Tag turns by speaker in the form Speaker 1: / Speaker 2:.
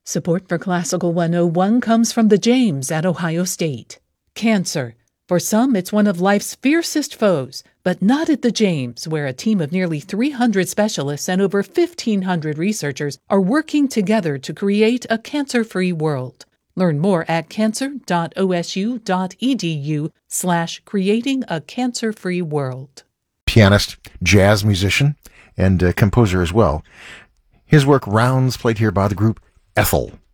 Speaker 1: Support for Classical 101 comes from the James at Ohio State. Cancer. For some, it's one of life's fiercest foes, but not at the James, where a team of nearly 300 specialists and over 1,500 researchers are working together to create a cancer-free world. Learn more at cancer.osu.edu/creating a cancer-free world.
Speaker 2: Pianist, jazz musician, and composer as well. His work Rounds, played here by the group Ethel.